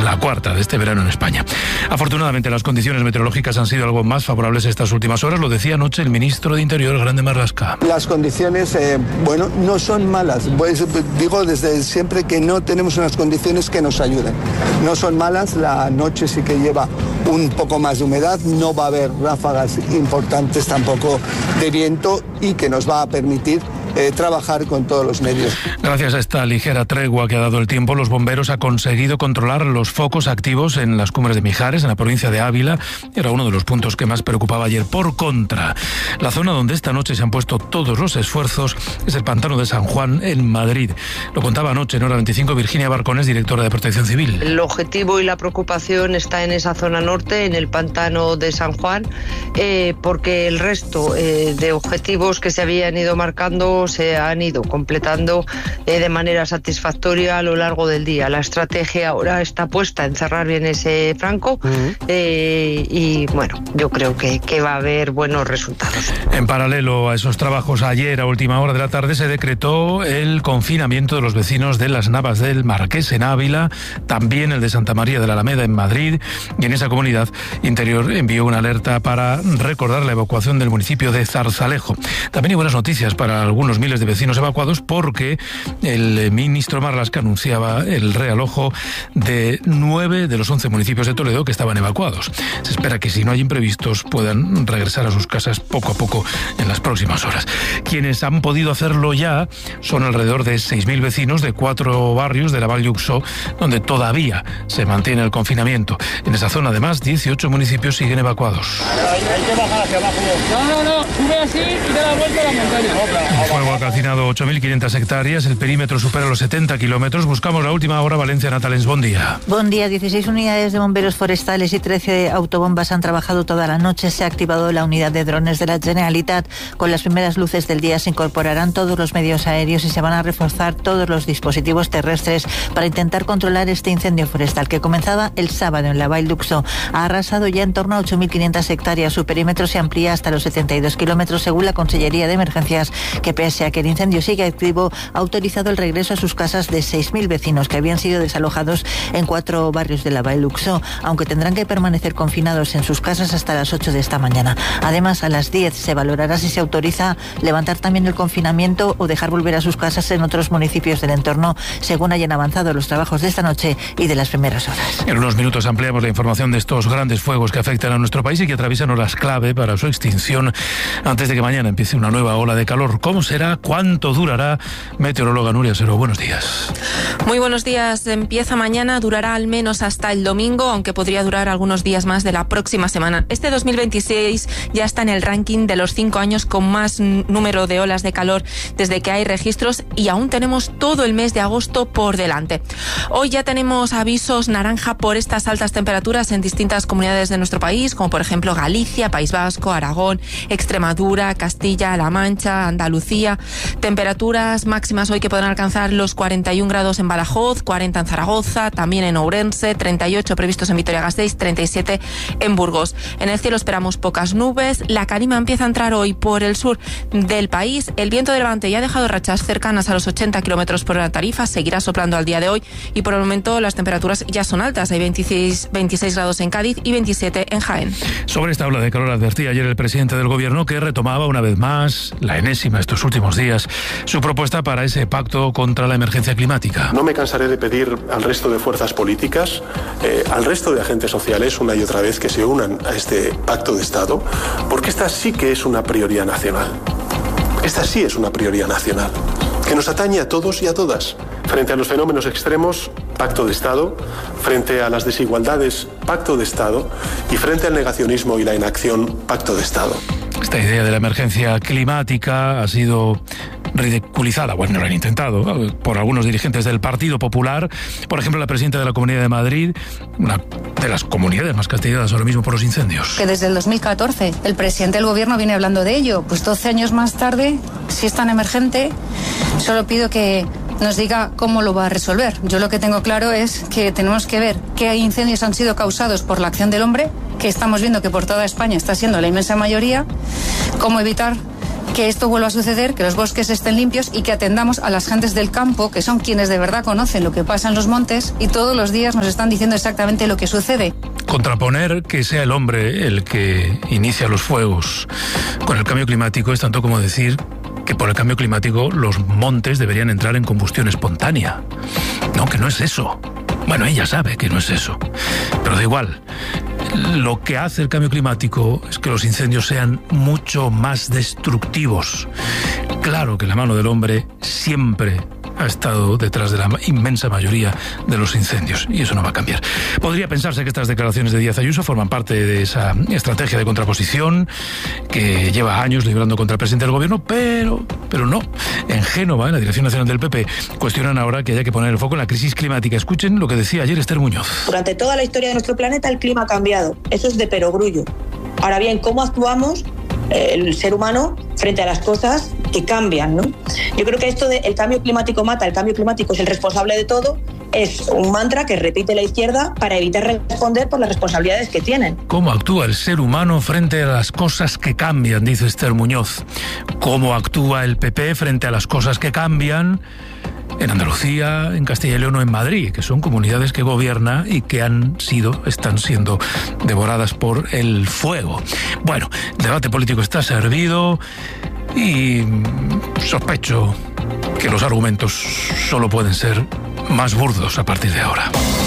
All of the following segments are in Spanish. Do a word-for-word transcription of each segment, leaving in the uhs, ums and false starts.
la cuarta de este verano en España. Afortunadamente las condiciones meteorológicas han sido algo más favorables estas últimas horas, lo decía anoche el ministro de Interior, Grande Marlaska. Las condiciones, eh, bueno, no son malas. Pues, digo desde siempre que no tenemos unas condiciones que nos ayuden. No son malas, la noche sí que lleva un poco más de humedad, no va a haber ráfagas importantes tampoco de viento y que nos va a permitir Eh, trabajar con todos los medios. Gracias a esta ligera tregua que ha dado el tiempo, los bomberos han conseguido controlar los focos activos en las cumbres de Mijares, en la provincia de Ávila. Era uno de los puntos que más preocupaba ayer. Por contra, la zona donde esta noche se han puesto todos los esfuerzos es el pantano de San Juan, en Madrid. Lo contaba anoche en Hora veinticinco Virginia Barcones, directora de Protección Civil. El objetivo y la preocupación está en esa zona norte, en el pantano de San Juan, eh, porque el resto eh, de objetivos que se habían ido marcando se han ido completando eh, de manera satisfactoria a lo largo del día. La estrategia ahora está puesta en cerrar bien ese franco uh-huh. eh, y bueno, yo creo que, que va a haber buenos resultados. En paralelo a esos trabajos, ayer a última hora de la tarde se decretó el confinamiento de los vecinos de Las Navas del Marqués en Ávila, también el de Santa María de la Alameda en Madrid, y en esa comunidad Interior envió una alerta para recordar la evacuación del municipio de Zarzalejo. También hay buenas noticias para algunos miles de vecinos evacuados, porque el ministro Marlaska anunciaba el realojo de nueve de los once municipios de Toledo que estaban evacuados. Se espera que, si no hay imprevistos, puedan regresar a sus casas poco a poco en las próximas horas. Quienes han podido hacerlo ya son alrededor de seis mil vecinos de cuatro barrios de la Val d'Uixó, donde todavía se mantiene el confinamiento. En esa zona, además, dieciocho municipios siguen evacuados. Hay que bajar hacia abajo. No, no, no, sube así y da la vuelta a la montaña. El fuego ha calcinado ocho mil quinientas hectáreas, el perímetro supera los setenta kilómetros. Buscamos la última hora. Valencia, Natalens, buen día. Buen día. dieciséis unidades de bomberos forestales y trece autobombas han trabajado toda la noche. Se ha activado la unidad de drones de la Generalitat. Con las primeras luces del día se incorporarán todos los medios aéreos y se van a reforzar todos los dispositivos terrestres para intentar controlar este incendio forestal que comenzaba el sábado en la Val d'Uixó. Ha arrasado ya en torno a ocho mil quinientas hectáreas. Su perímetro se amplía hasta los setenta y dos kilómetros según la Consellería de Emergencias, que pese a que el incendio sigue activo, ha autorizado el regreso a sus casas de seis mil vecinos que habían sido desalojados en cuatro barrios de la Val d'Uixó, aunque tendrán que permanecer confinados en sus casas hasta las ocho de esta mañana. Además, a las diez se valorará si se autoriza levantar también el confinamiento o dejar volver a sus casas en otros municipios del entorno, según hayan avanzado los trabajos de esta noche y de las primeras horas. En unos minutos ampliamos la información de estos grandes fuegos que afectan a nuestro país y que atraviesan horas clave para su extinción antes de que mañana empiece una nueva ola de calor. ¿Cómo será? ¿Cuánto durará? Meteoróloga Nuria Sero, buenos días. Muy buenos días. Empieza mañana, durará al menos hasta el domingo, aunque podría durar algunos días más de la próxima semana. Este dos mil veintiséis ya está en el ranking de los cinco años con más número de olas de calor desde que hay registros, y aún tenemos todo el mes de agosto por delante. Hoy ya tenemos avisos naranja por estas altas temperaturas en distintas comunidades de nuestro país, como por ejemplo Galicia, País Vasco, Aragón, Extremadura, Castilla-La Mancha, Andalucía. Temperaturas máximas hoy que podrán alcanzar los cuarenta y un grados en Badajoz, cuarenta en Zaragoza, también en Ourense, treinta y ocho previstos en Vitoria-Gasteiz, treinta y siete en Burgos. En el cielo esperamos pocas nubes. La calima empieza a entrar hoy por el sur del país. El viento de levante ya ha dejado rachas cercanas a los ochenta kilómetros por hora en Tarifa, seguirá soplando al día de hoy, y por el momento las temperaturas ya son altas. Hay veintiséis, veintiséis grados en Cádiz y veintisiete en Jaén. Sobre esta ola de calor advertía ayer el presidente del Gobierno, que retomaba una vez más, la enésima estos últimos días, su propuesta para ese pacto contra la emergencia climática. No me cansaré de pedir al resto de fuerzas políticas, eh, al resto de agentes sociales, una y otra vez, que se unan a este pacto de Estado, porque esta sí que es una prioridad nacional. Esta sí es una prioridad nacional, que nos atañe a todos y a todas. Frente a los fenómenos extremos, pacto de Estado; frente a las desigualdades, pacto de Estado; y frente al negacionismo y la inacción, pacto de Estado. Esta idea de la emergencia climática ha sido ridiculizada, bueno, lo han intentado, por algunos dirigentes del Partido Popular. Por ejemplo, la presidenta de la Comunidad de Madrid, una de las comunidades más castigadas ahora mismo por los incendios. Que desde el dos mil catorce el presidente del Gobierno viene hablando de ello. Pues doce años más tarde, si es tan emergente, solo pido que nos diga cómo lo va a resolver. Yo lo que tengo claro es que tenemos que ver qué incendios han sido causados por la acción del hombre, que estamos viendo que por toda España está siendo la inmensa mayoría, cómo evitar que esto vuelva a suceder, que los bosques estén limpios y que atendamos a las gentes del campo, que son quienes de verdad conocen lo que pasa en los montes y todos los días nos están diciendo exactamente lo que sucede. Contraponer que sea el hombre el que inicia los fuegos con el cambio climático es tanto como decir que por el cambio climático los montes deberían entrar en combustión espontánea. No, que no es eso. Bueno, ella sabe que no es eso, pero da igual. Lo que hace el cambio climático es que los incendios sean mucho más destructivos. Claro que la mano del hombre siempre ha estado detrás de la inmensa mayoría de los incendios y eso no va a cambiar. Podría pensarse que estas declaraciones de Díaz Ayuso forman parte de esa estrategia de contraposición que lleva años librando contra el presidente del gobierno, pero, pero no. En Génova, en la Dirección Nacional del P P, cuestionan ahora que haya que poner el foco en la crisis climática. Escuchen lo que decía ayer Esther Muñoz. Durante toda la historia de nuestro planeta el clima ha cambiado. Eso es de perogrullo. Ahora bien, ¿cómo actuamos el ser humano frente a las cosas que cambian, ¿no? Yo creo que esto de el cambio climático mata, el cambio climático es el responsable de todo, es un mantra que repite la izquierda para evitar responder por las responsabilidades que tienen. ¿Cómo actúa el ser humano frente a las cosas que cambian?, dice Esther Muñoz. ¿Cómo actúa el P P frente a las cosas que cambian en Andalucía, en Castilla y León o en Madrid, que son comunidades que gobierna y que han sido, están siendo devoradas por el fuego? Bueno, el debate político está servido y sospecho que los argumentos solo pueden ser más burdos a partir de ahora.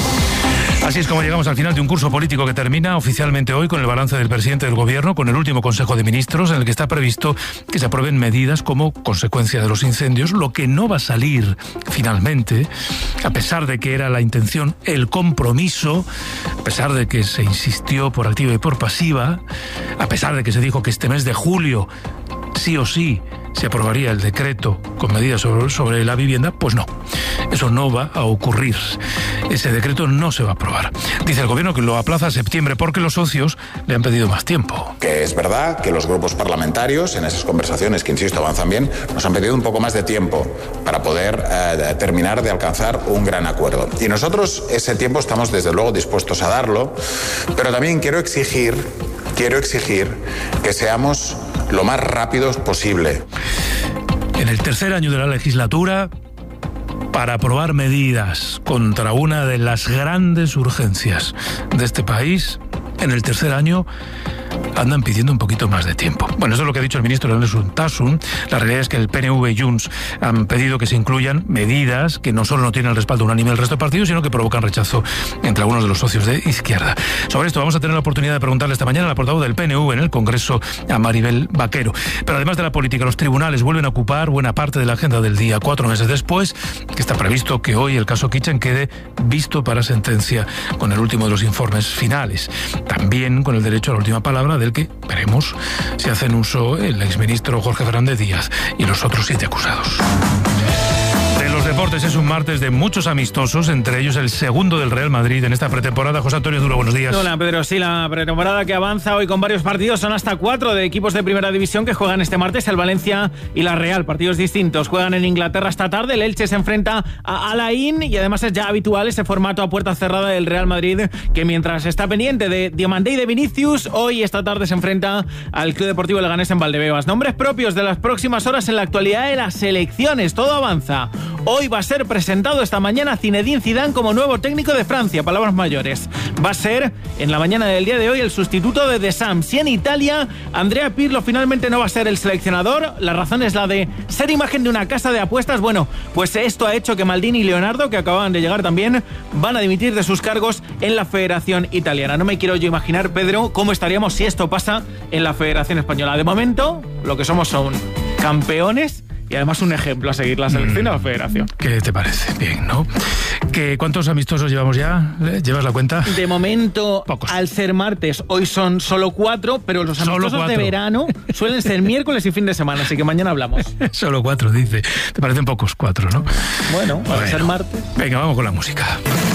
Así es como llegamos al final de un curso político que termina oficialmente hoy con el balance del presidente del gobierno, con el último Consejo de Ministros en el que está previsto que se aprueben medidas como consecuencia de los incendios. Lo que no va a salir finalmente, a pesar de que era la intención, el compromiso, a pesar de que se insistió por activa y por pasiva, a pesar de que se dijo que este mes de julio sí o sí se aprobaría el decreto con medidas sobre, sobre la vivienda, pues no, eso no va a ocurrir. Ese decreto no se va a aprobar. Dice el gobierno que lo aplaza a septiembre porque los socios le han pedido más tiempo. Que es verdad que los grupos parlamentarios, en esas conversaciones que, insisto, avanzan bien, nos han pedido un poco más de tiempo para poder eh, terminar de alcanzar un gran acuerdo. Y nosotros ese tiempo estamos desde luego dispuestos a darlo, pero también quiero exigir, quiero exigir que seamos lo más rápidos posible. En el tercer año de la legislatura, para aprobar medidas contra una de las grandes urgencias de este país, en el tercer año andan pidiendo un poquito más de tiempo. Bueno, eso es lo que ha dicho el ministro Ernest Urtasun. La realidad es que el P N V y Junts han pedido que se incluyan medidas que no solo no tienen el respaldo unánime del resto de partidos, sino que provocan rechazo entre algunos de los socios de izquierda. Sobre esto vamos a tener la oportunidad de preguntarle esta mañana a la portavoz del P N V en el Congreso, a Maribel Vaquero. Pero además de la política, los tribunales vuelven a ocupar buena parte de la agenda del día, cuatro meses después, que está previsto que hoy el caso Kitchen quede visto para sentencia con el último de los informes finales. También con el derecho a la última palabra, del que veremos si hacen uso el exministro Jorge Fernández Díaz y los otros siete acusados. De los deportes, es un martes de muchos amistosos, entre ellos el segundo del Real Madrid en esta pretemporada. José Antonio Duro, buenos días. Hola, Pedro. Sí, la pretemporada que avanza hoy con varios partidos. Son hasta cuatro de equipos de primera división que juegan este martes, el Valencia y la Real. Partidos distintos. Juegan en Inglaterra esta tarde. El Elche se enfrenta a Al Ain y además es ya habitual ese formato a puerta cerrada del Real Madrid, que mientras está pendiente de Diomandé y de Vinicius, hoy esta tarde se enfrenta al Club Deportivo Leganés en Valdebebas. Nombres propios de las próximas horas en la actualidad de las selecciones. Todo avanza. Hoy va a ser presentado esta mañana Zinedine Zidane como nuevo técnico de Francia, palabras mayores. Va a ser en la mañana del día de hoy el sustituto de Deschamps. Y en Italia, Andrea Pirlo finalmente no va a ser el seleccionador. La razón es la de ser imagen de una casa de apuestas. Bueno, pues esto ha hecho que Maldini y Leonardo, que acaban de llegar también, van a dimitir de sus cargos en la Federación Italiana. No me quiero yo imaginar, Pedro, cómo estaríamos si esto pasa en la Federación Española. De momento, lo que somos son campeones y además un ejemplo a seguir la selección mm, de la Federación. ¿Qué te parece? Bien, ¿no? ¿Qué, ¿Cuántos amistosos llevamos ya? ¿Llevas la cuenta? De momento, pocos. Al ser martes, hoy son solo cuatro, pero los amistosos de verano suelen ser miércoles y fin de semana, así que mañana hablamos. Solo cuatro, dice. ¿Te parecen pocos? Cuatro, ¿no? Bueno, al bueno. ser martes. Venga, vamos con la música.